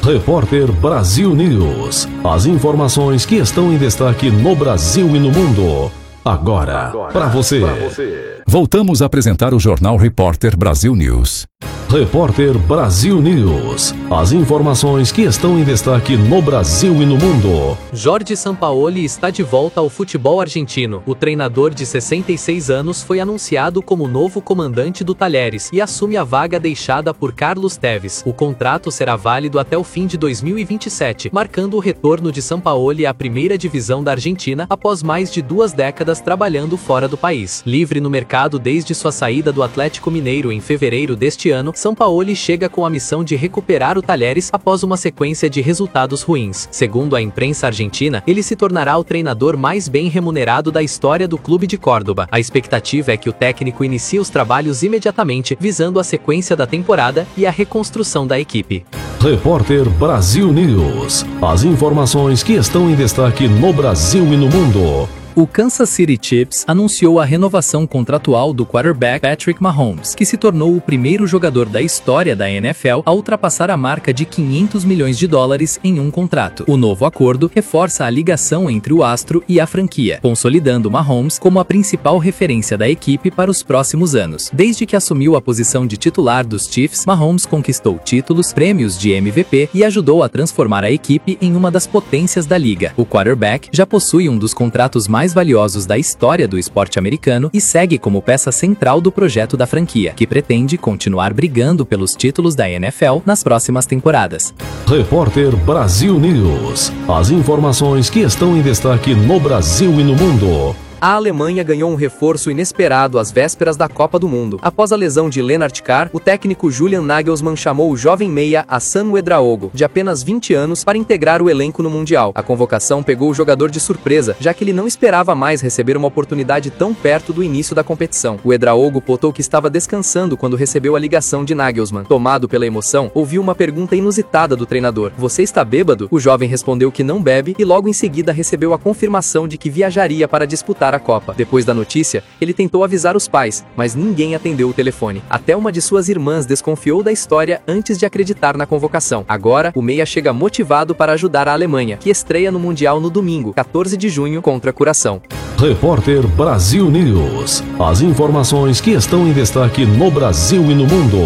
Repórter Brasil News. As informações que estão em destaque no Brasil e no mundo. Agora, para você. Voltamos a apresentar o Jornal Repórter Brasil News. Repórter Brasil News. As informações que estão em destaque no Brasil e no mundo. Jorge Sampaoli está de volta ao futebol argentino. O treinador de 66 anos foi anunciado como novo comandante do Talheres e assume a vaga deixada por Carlos Tevez. O contrato será válido até o fim de 2027, marcando o retorno de Sampaoli à primeira divisão da Argentina após mais de 2 décadas trabalhando fora do país. Livre no mercado desde sua saída do Atlético Mineiro em fevereiro deste ano, Sampaoli chega com a missão de recuperar o Talheres após uma sequência de resultados ruins. Segundo a imprensa argentina, ele se tornará o treinador mais bem remunerado da história do clube de Córdoba. A expectativa é que o técnico inicie os trabalhos imediatamente, visando a sequência da temporada e a reconstrução da equipe. Repórter Brasil News. As informações que estão em destaque no Brasil e no mundo. O Kansas City Chiefs anunciou a renovação contratual do quarterback Patrick Mahomes, que se tornou o primeiro jogador da história da NFL a ultrapassar a marca de 500 milhões de dólares em um contrato. O novo acordo reforça a ligação entre o astro e a franquia, consolidando Mahomes como a principal referência da equipe para os próximos anos. Desde que assumiu a posição de titular dos Chiefs, Mahomes conquistou títulos, prêmios de MVP e ajudou a transformar a equipe em uma das potências da liga. O quarterback já possui um dos contratos mais valiosos da história do esporte americano e segue como peça central do projeto da franquia, que pretende continuar brigando pelos títulos da NFL nas próximas temporadas. Repórter Brasil News. As informações que estão em destaque no Brasil e no mundo. A Alemanha ganhou um reforço inesperado às vésperas da Copa do Mundo. Após a lesão de Lennart Carr, o técnico Julian Nagelsmann chamou o jovem meia Hassan Ouedraogo, de apenas 20 anos, para integrar o elenco no Mundial. A convocação pegou o jogador de surpresa, já que ele não esperava mais receber uma oportunidade tão perto do início da competição. O Ouedraogo contou que estava descansando quando recebeu a ligação de Nagelsmann. Tomado pela emoção, ouviu uma pergunta inusitada do treinador: "Você está bêbado?" O jovem respondeu que não bebe e logo em seguida recebeu a confirmação de que viajaria para disputar a Copa. Depois da notícia, ele tentou avisar os pais, mas ninguém atendeu o telefone. Até uma de suas irmãs desconfiou da história antes de acreditar na convocação. Agora, o meia chega motivado para ajudar a Alemanha, que estreia no Mundial no domingo, 14 de junho, contra a Curaçao. Repórter Brasil News. As informações que estão em destaque no Brasil e no mundo.